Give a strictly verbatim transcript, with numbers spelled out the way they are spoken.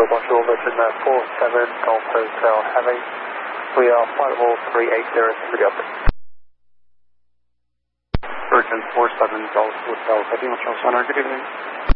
Bonjour, bonjour, Virgin uh, four seven Golf Hotel Heavy. We are flight level three eight zero to the upper. Virgin four seven Golf Hotel Heavy, Montreal Center, good evening.